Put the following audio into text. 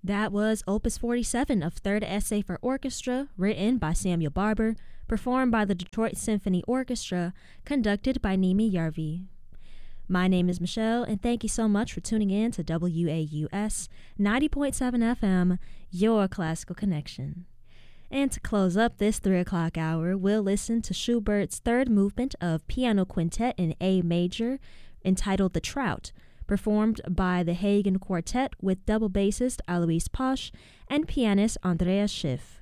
That was Opus 47 of Third Essay for Orchestra, written by Samuel Barber, performed by the Detroit Symphony Orchestra, conducted by Nimi Yarvi. My name is Michelle, and thank you so much for tuning in to WAUS 90.7 FM, your classical connection. And to close up this 3 o'clock hour, we'll listen to Schubert's third movement of Piano Quintet in A major, entitled The Trout, performed by the Hagen Quartet with double bassist Alois Posch and pianist Andreas Schiff.